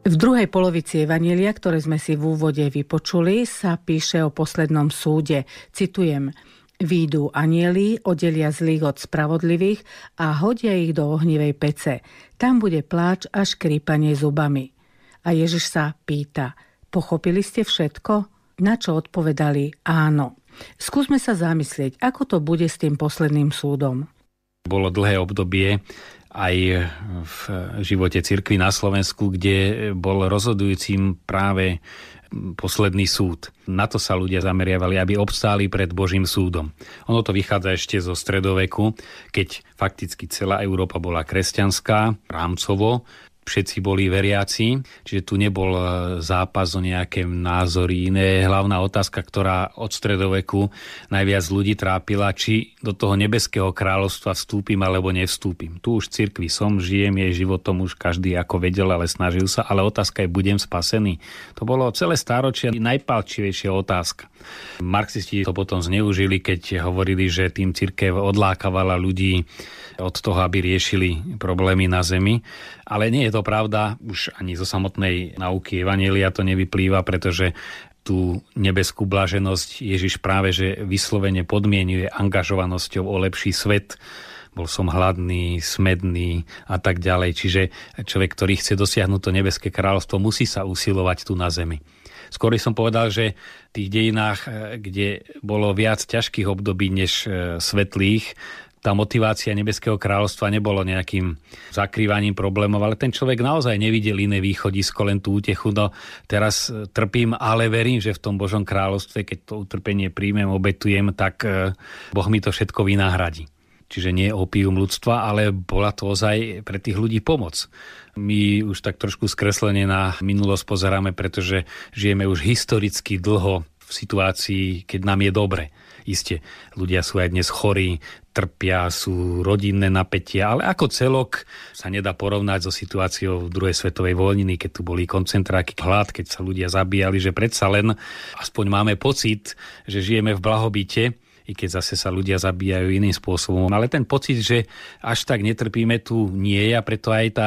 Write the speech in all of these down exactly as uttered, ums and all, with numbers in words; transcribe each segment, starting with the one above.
V druhej polovici Evanjelia, ktoré sme si v úvode vypočuli, sa píše o poslednom súde. Citujem: Výjdu anjeli, oddelia zlých od spravodlivých a hodia ich do ohnivej pece. Tam bude pláč a škrípanie zubami. A Ježiš sa pýta: Pochopili ste všetko? Na čo odpovedali áno. Skúsme sa zamyslieť, ako to bude s tým posledným súdom. Bolo dlhé obdobie aj v živote cirkvi na Slovensku, kde bol rozhodujúcim práve posledný súd. Na to sa ľudia zameriavali, aby obstáli pred Božím súdom. Ono to vychádza ešte zo stredoveku, keď fakticky celá Európa bola kresťanská, rámcovo. Všetci boli veriaci, čiže tu nebol zápas o nejaké názory iné. Hlavná otázka, ktorá od stredoveku najviac ľudí trápila, či do toho nebeského kráľovstva vstúpim alebo nevstúpim. Tu už v cirkvi som, žijem jej životom, už každý ako vedel, ale snažil sa, ale otázka je, budem spasený. To bolo celé stáročie najpálčivejšia otázka. Marxisti to potom zneužili, keď hovorili, že tým cirkev odlákavala ľudí od toho, aby riešili problémy na zemi. Ale nie je to pravda, už ani zo samotnej nauky Evanjelia to nevyplýva, pretože tú nebeskú blaženosť Ježiš práve že vyslovene podmienuje angažovanosťou o lepší svet. Bol som hladný, smedný a tak ďalej. Čiže človek, ktorý chce dosiahnuť to nebeské kráľovstvo, musí sa usilovať tu na zemi. Skôr som povedal, že v tých dejinách, kde bolo viac ťažkých období než svetlých, tá motivácia nebeského kráľovstva nebolo nejakým zakrývaním problémov, ale ten človek naozaj nevidel iné východisko, len tú útechu. No teraz trpím, ale verím, že v tom Božom kráľovstve, keď to utrpenie príjmem, obetujem, tak Boh mi to všetko vynahradí. Čiže nie opium ľudstva, ale bola to ozaj pre tých ľudí pomoc. My už tak trošku skreslene na minulosť pozeráme, pretože žijeme už historicky dlho v situácii, keď nám je dobre. Isté, ľudia sú aj dnes chorí, trpia, sú rodinné napätia, ale ako celok sa nedá porovnať so situáciou druhej svetovej vojny, keď tu boli koncentráky, hlad, keď sa ľudia zabíjali, že predsa len aspoň máme pocit, že žijeme v blahobite, i keď zase sa ľudia zabíjajú iným spôsobom. Ale ten pocit, že až tak netrpíme, tu nie je, a preto aj tá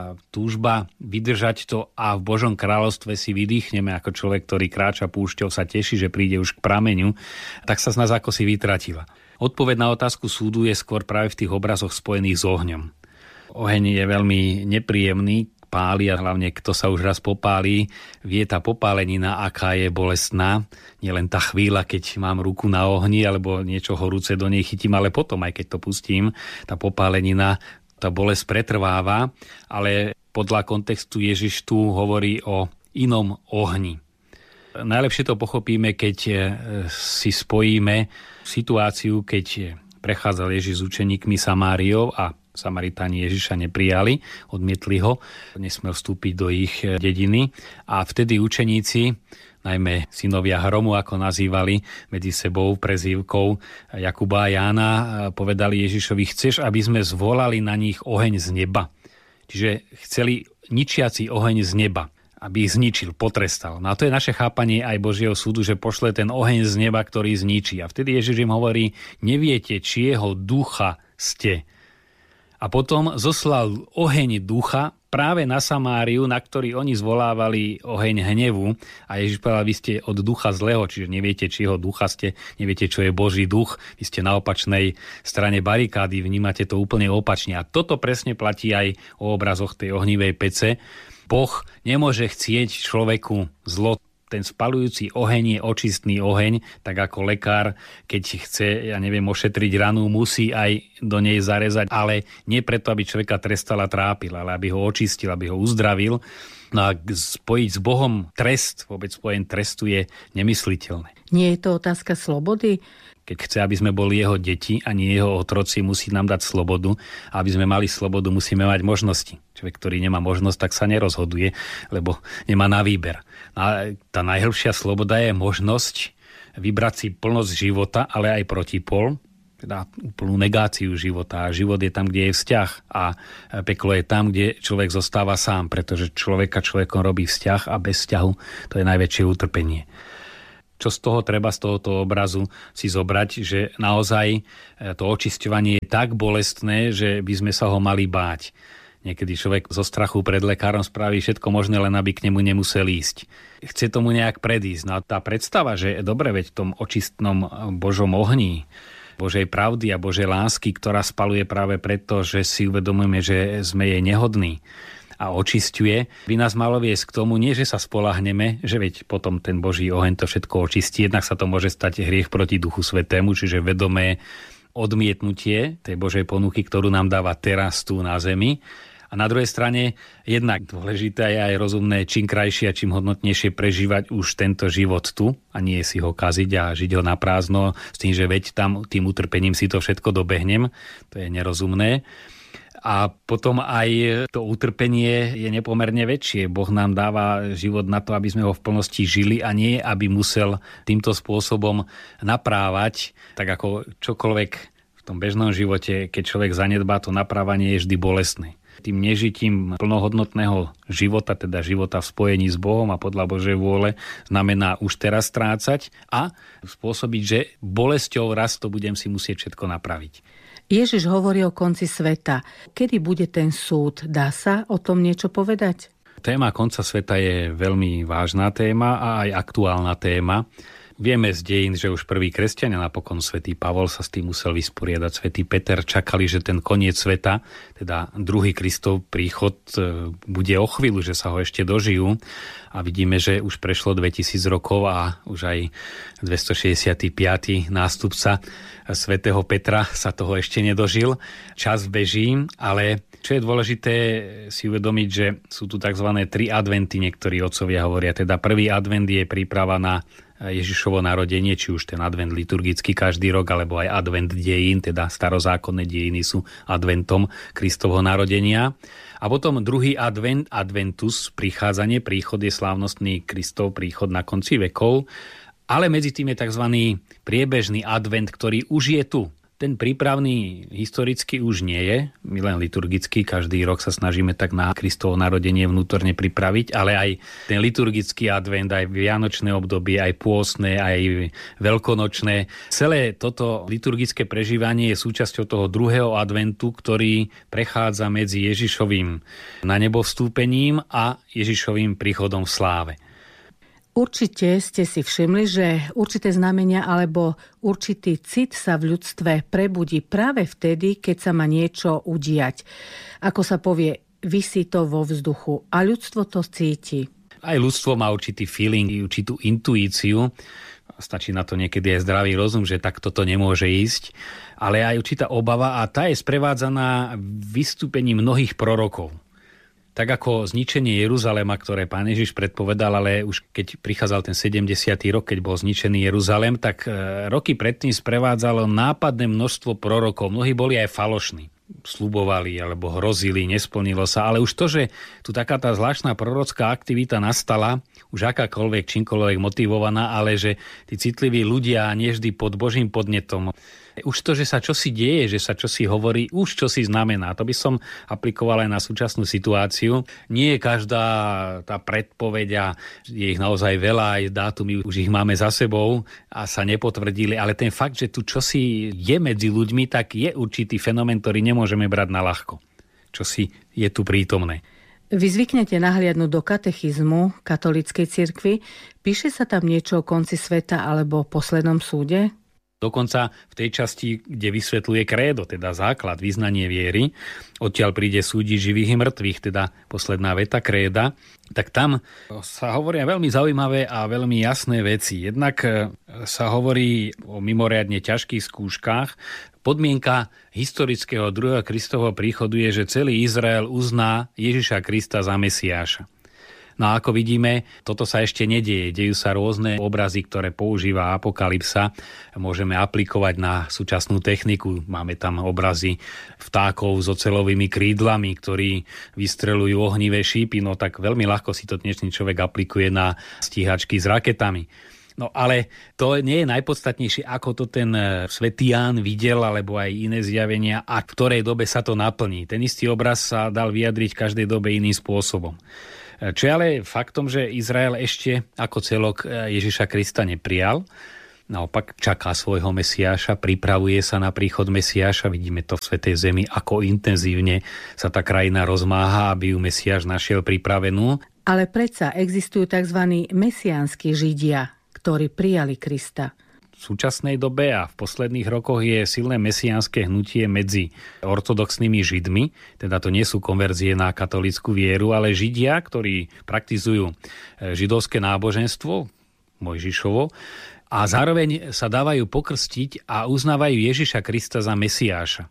túžba vydržať to a v Božom kráľovstve si vydýchneme ako človek, ktorý kráča púšťou, sa teší, že príde už k prameňu, tak sa z nás ako si vytratila. Odpoveď na otázku súdu je skôr práve v tých obrazoch spojených s ohňom. Oheň je veľmi nepríjemný, páli, a hlavne kto sa už raz popálí, vie tá popálenina, aká je bolestná. Nie len tá chvíľa, keď mám ruku na ohni alebo niečo horúce do nej chytím, ale potom, aj keď to pustím, tá popálenina, tá bolesť pretrváva, ale podľa kontextu Ježiš tu hovorí o inom ohni. Najlepšie to pochopíme, keď si spojíme situáciu, keď prechádzal Ježiš s učeníkmi Samáriou a Samaritáni Ježiša neprijali, odmietli ho, nesmel vstúpiť do ich dediny, a vtedy učeníci, najmä synovia Hromu, ako nazývali medzi sebou prezývkou Jakuba a Jána, povedali Ježišovi: chceš, aby sme zvolali na nich oheň z neba? Čiže chceli ničiaci oheň z neba, aby ich zničil, potrestal. No a to je naše chápanie aj Božieho súdu, že pošle ten oheň z neba, ktorý zničí. A vtedy Ježiš im hovorí: neviete, čieho ducha ste. A potom zoslal oheň ducha práve na Samáriu, na ktorý oni zvolávali oheň hnevu. A Ježiš povedal: vy ste od ducha zlého, čiže neviete, čieho ducha ste, neviete, čo je Boží duch. Vy ste na opačnej strane barikády, vnímate to úplne opačne. A toto presne platí aj o obrazoch tej ohnivej pece. Boh nemôže chcieť človeku zlo. Ten spalujúci oheň je očistný oheň, tak ako lekár, keď chce, ja neviem, ošetriť ranu, musí aj do nej zarezať, ale nie preto, aby človeka trestal a trápil, ale aby ho očistil, aby ho uzdravil. No a spojiť s Bohom trest, vôbec spojen trestu, je nemysliteľné. Nie je to otázka slobody? Keď chce, aby sme boli jeho deti a nie jeho otroci, musí nám dať slobodu. A aby sme mali slobodu, musíme mať možnosti. Človek, ktorý nemá možnosť, tak sa nerozhoduje, lebo nemá na výber. A tá najhlbšia sloboda je možnosť vybrať si plnosť života, ale aj protipol, teda úplnú negáciu života. A život je tam, kde je vzťah, a peklo je tam, kde človek zostáva sám, pretože človeka človekom robí vzťah, a bez vzťahu to je najväčšie utrpenie. Čo z toho treba, z tohoto obrazu si zobrať, že naozaj to očisťovanie je tak bolestné, že by sme sa ho mali báť. Niekedy človek zo strachu pred lekárom spraví všetko možné, len aby k nemu nemusel ísť. Chce tomu nejak predísť. No a tá predstava, že dobre, veď v tom očistnom Božom ohni, Božej pravdy a Božej lásky, ktorá spaluje práve preto, že si uvedomujeme, že sme jej nehodní a očisťuje, by nás malo viesť k tomu, nie že sa spoľahneme, že veď potom ten Boží oheň to všetko očistí, jednak sa to môže stať hriech proti Duchu Svätému, čiže vedomé odmietnutie tej Božej ponuky, ktorú nám dáva teraz tu na zemi. A na druhej strane jednak dôležité je aj rozumné čím krajšie a čím hodnotnejšie prežívať už tento život tu a nie si ho kaziť a žiť ho na prázdno s tým, že veď tam tým utrpením si to všetko dobehnem. To je nerozumné. A potom aj to utrpenie je nepomerne väčšie. Boh nám dáva život na to, aby sme ho v plnosti žili a nie, aby musel týmto spôsobom naprávať, tak ako čokoľvek v tom bežnom živote, keď človek zanedbá, to naprávanie je vždy bolestné. Tým nežitím plnohodnotného života, teda života v spojení s Bohom a podľa Božej vôle, znamená už teraz strácať a spôsobiť, že bolesťou raz to budem si musieť všetko napraviť. Ježiš hovorí o konci sveta. Kedy bude ten súd? Dá sa o tom niečo povedať? Téma konca sveta je veľmi vážna téma a aj aktuálna téma. Vieme z dejín, že už prví kresťania, napokon svätý Pavol sa s tým musel vysporiadať, svätý Peter, čakali, že ten koniec sveta, teda druhý Kristov príchod, bude o chvíľu, že sa ho ešte dožijú. A vidíme, že už prešlo dvetisíc rokov a už aj dvestošesťdesiaty piaty nástupca svätého Petra sa toho ešte nedožil. Čas beží, ale čo je dôležité si uvedomiť, že sú tu tzv. Tri adventy, niektorí otcovia hovoria. Teda prvý advent je príprava na Ježišovo narodenie, či už ten advent liturgický každý rok, alebo aj advent dejín, teda starozákonné dejiny sú adventom Kristovho narodenia. A potom druhý advent, adventus, prichádzanie, príchod je slávnostný Kristov príchod na konci vekov, ale medzi tým je tzv. Priebežný advent, ktorý už je tu. Ten prípravný historicky už nie je, my len liturgicky, každý rok sa snažíme tak na Kristovo narodenie vnútorne pripraviť, ale aj ten liturgický advent, aj vianočné obdobie, aj pôstne, aj veľkonočné. Celé toto liturgické prežívanie je súčasťou toho druhého adventu, ktorý prechádza medzi Ježišovým na nebo vstúpením a Ježišovým príchodom v sláve. Určite ste si všimli, že určité znamenia alebo určitý cit sa v ľudstve prebudí práve vtedy, keď sa má niečo udiať. Ako sa povie, visí to vo vzduchu a ľudstvo to cíti. Aj ľudstvo má určitý feeling, určitú intuíciu. Stačí na to niekedy aj zdravý rozum, že tak toto nemôže ísť. Ale aj určitá obava a tá je sprevádzaná vystúpením mnohých prorokov. Tak ako zničenie Jeruzalema, ktoré pán Ježiš predpovedal, ale už keď prichádzal ten sedemdesiaty rok, keď bol zničený Jeruzalem, tak roky predtým sprevádzalo nápadné množstvo prorokov. Mnohí boli aj falošní. Sľubovali alebo hrozili, nesplnilo sa. Ale už to, že tu taká tá zvláštna prorocká aktivita nastala, už akákoľvek, čímkoľvek motivovaná, ale že tí citliví ľudia nie vždy pod Božím podnetom. Už to, že sa čosi deje, že sa čosi hovorí, už čosi znamená. To by som aplikoval aj na súčasnú situáciu. Nie je každá tá predpoveď a je ich naozaj veľa, aj dátumy už ich máme za sebou a sa nepotvrdili, ale ten fakt, že tu čosi je medzi ľuďmi, tak je určitý fenomén, ktorý nemôžeme brať na ľahko. Čosi je tu prítomné. Vy zvyknete nahliadnúť do katechizmu katolíckej cirkvi. Píše sa tam niečo o konci sveta alebo poslednom súde? Dokonca v tej časti, kde vysvetľuje krédo, teda základ, vyznanie viery, odtiaľ príde súdiť živých i mŕtvych, teda posledná veta kréda, tak tam sa hovoria veľmi zaujímavé a veľmi jasné veci. Jednak sa hovorí o mimoriadne ťažkých skúškach. Podmienka historického druhého Kristovho príchodu je, že celý Izrael uzná Ježiša Krista za Mesiáša. No a ako vidíme, toto sa ešte nedieje. Dejú sa rôzne obrazy, ktoré používa Apokalypsa. Môžeme aplikovať na súčasnú techniku. Máme tam obrazy vtákov s oceľovými krídlami, ktorí vystreľujú ohnivé šípy. No tak veľmi ľahko si to dnešný človek aplikuje na stíhačky s raketami. No ale to nie je najpodstatnejšie, ako to ten svätý Ján videl, alebo aj iné zjavenia, a v ktorej dobe sa to naplní. Ten istý obraz sa dal vyjadriť v každej dobe iným spôsobom. Čo je ale faktom, že Izrael ešte ako celok Ježiša Krista neprijal. naopak čaká svojho Mesiáša, pripravuje sa na príchod Mesiáša. Vidíme to v Svätej Zemi, ako intenzívne sa tá krajina rozmáha, aby ju Mesiáš našiel pripravenú. Ale predsa existujú tzv. Mesiánsky Židia, ktorí prijali Krista. V súčasnej dobe a v posledných rokoch je silné mesiánske hnutie medzi ortodoxnými Židmi, teda to nie sú konverzie na katolícku vieru, ale Židia, ktorí praktizujú židovské náboženstvo, Mojžišovo, a zároveň sa dávajú pokrstiť a uznávajú Ježiša Krista za Mesiáša.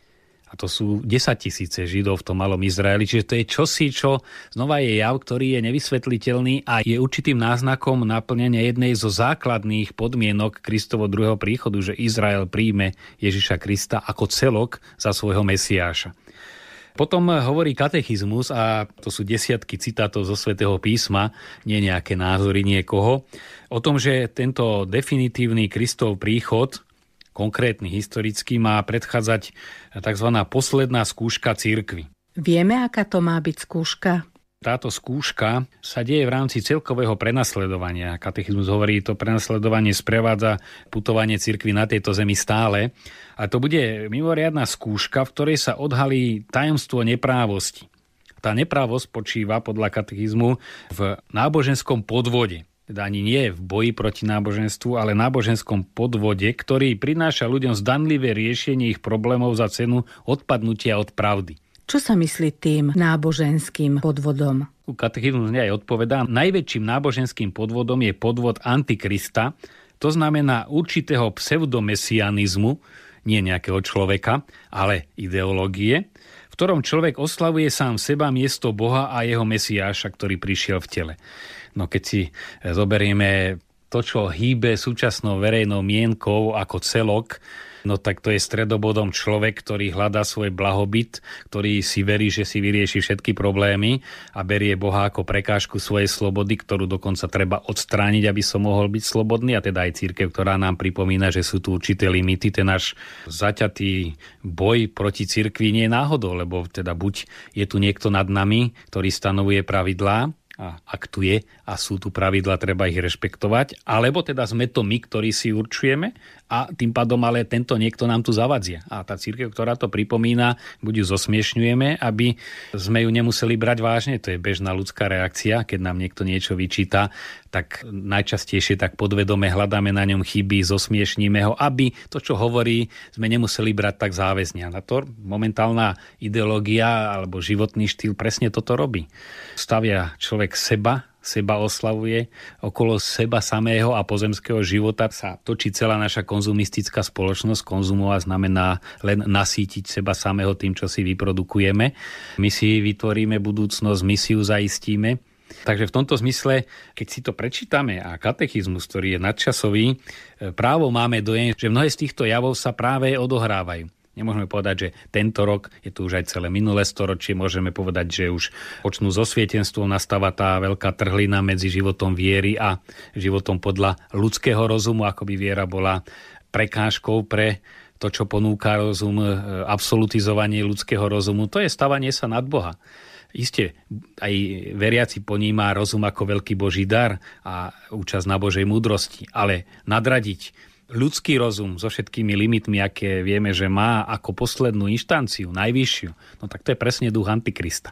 A to sú desaťtisíce Židov v tom malom Izraeli, čiže to je čosi, čo znova je jav, ktorý je nevysvetliteľný a je určitým náznakom naplnenia jednej zo základných podmienok Kristovo druhého príchodu, že Izrael príjme Ježiša Krista ako celok za svojho Mesiáša. Potom hovorí katechizmus, a to sú desiatky citátov zo Svätého písma, nie nejaké názory niekoho, o tom, že tento definitívny Kristov príchod, konkrétny historický, má predchádzať tzv. Posledná skúška cirkvi. Vieme, aká to má byť skúška? Táto skúška sa deje v rámci celkového prenasledovania. Katechizmus hovorí, to prenasledovanie sprevádza putovanie cirkvi na tejto zemi stále. A to bude mimoriadna skúška, v ktorej sa odhalí tajomstvo neprávosti. Tá neprávosť počíva podľa katechizmu v náboženskom podvode. Teda ani nie v boji proti náboženstvu, ale náboženskom podvode, ktorý prináša ľuďom zdanlivé riešenie ich problémov za cenu odpadnutia od pravdy. Čo sa myslí tým náboženským podvodom? Katechizmus aj odpovedá, najväčším náboženským podvodom je podvod Antikrista, to znamená určitého pseudomesianizmu, nie nejakého človeka, ale ideológie, v ktorom človek oslavuje sám seba miesto Boha a jeho Mesiáša, ktorý prišiel v tele. No keď si zoberieme to, čo hýbe súčasnou verejnou mienkou ako celok, no tak to je stredobodom človek, ktorý hľadá svoj blahobyt, ktorý si verí, že si vyrieši všetky problémy a berie Boha ako prekážku svojej slobody, ktorú dokonca treba odstrániť, aby som mohol byť slobodný. A teda aj cirkev, ktorá nám pripomína, že sú tu určité limity. Ten náš zaťatý boj proti cirkvi nie je náhodou, lebo teda buď je tu niekto nad nami, ktorý stanovuje pravidlá, a ak tu je a sú tu pravidlá, treba ich rešpektovať, alebo teda sme to my, ktorí si určujeme a tým pádom ale tento niekto nám tu zavadzia. A tá cirkev, ktorá to pripomína, buď ju zosmiešňujeme, aby sme ju nemuseli brať vážne. To je bežná ľudská reakcia, keď nám niekto niečo vyčíta, tak najčastejšie tak podvedome hľadáme na ňom chyby, zosmiešníme ho, aby to, čo hovorí, sme nemuseli brať tak záväzne. A na to momentálna ideológia alebo životný štýl presne toto robí. Stavia človek seba, seba oslavuje, okolo seba samého a pozemského života sa točí celá naša konzumistická spoločnosť. Konzumovať znamená len nasýtiť seba samého tým, čo si vyprodukujeme. My si vytvoríme budúcnosť, my si ju zaistíme. Takže v tomto zmysle, keď si to prečítame a katechizmus, ktorý je nadčasový, právo máme dojem, že mnohé z týchto javov sa práve odohrávajú. Nemôžeme povedať, že tento rok, je tu už aj celé minulé storočie, môžeme povedať, že už počnú so svietenstvom, nastáva tá veľká trhlina medzi životom viery a životom podľa ľudského rozumu, ako by viera bola prekážkou pre to, čo ponúka rozum, absolutizovanie ľudského rozumu. To je stavanie sa nad Boha. Isté, aj veriaci poníma rozum ako veľký Boží dar a účasť na Božej múdrosti, ale nadradiť ľudský rozum so všetkými limitmi, aké vieme, že má ako poslednú inštanciu, najvyššiu, no tak to je presne duch Antikrista.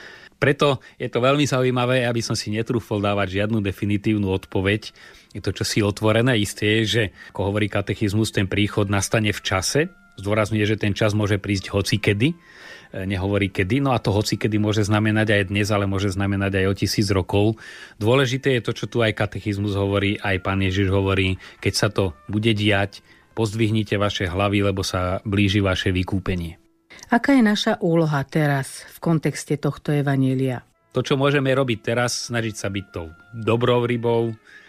Preto je to veľmi zaujímavé, aby som si netrúfol dávať žiadnu definitívnu odpoveď. Je to čosi otvorené, isté je, že, ako hovorí katechizmus, ten príchod nastane v čase. Zdôrazňuje, že ten čas môže prísť hocikedy, nehovorí kedy, no a to hocikedy môže znamenať aj dnes, ale môže znamenať aj o tisíc rokov. Dôležité je to, čo tu aj katechizmus hovorí, aj Pán Ježiš hovorí, keď sa to bude diať, pozdvihnite vaše hlavy, lebo sa blíži vaše vykúpenie. Aká je naša úloha teraz v kontexte tohto evanjelia? To, čo môžeme robiť teraz, snažiť sa byť tou dobrou rybou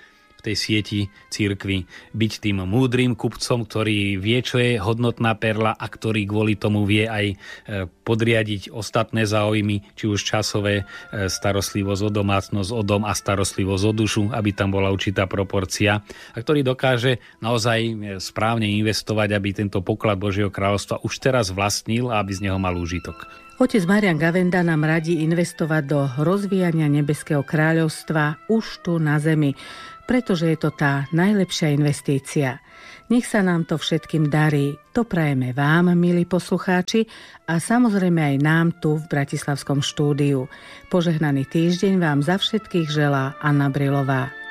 v tej sieti cirkvi, byť tým múdrym kupcom, ktorý vie, čo je hodnotná perla a ktorý kvôli tomu vie aj podriadiť ostatné záujmy, či už časové, starostlivosť o domácnosť, o dom a starostlivosť o dušu, aby tam bola určitá proporcia, a ktorý dokáže naozaj správne investovať, aby tento poklad Božieho kráľovstva už teraz vlastnil a aby z neho mal úžitok. Otec Marián Gavenda nám radí investovať do rozvíjania nebeského kráľovstva už tu na zemi, pretože je to tá najlepšia investícia. Nech sa nám to všetkým darí. To prajeme vám, milí poslucháči, a samozrejme aj nám tu v Bratislavskom štúdiu. Požehnaný týždeň vám za všetkých želá Anna Brilová.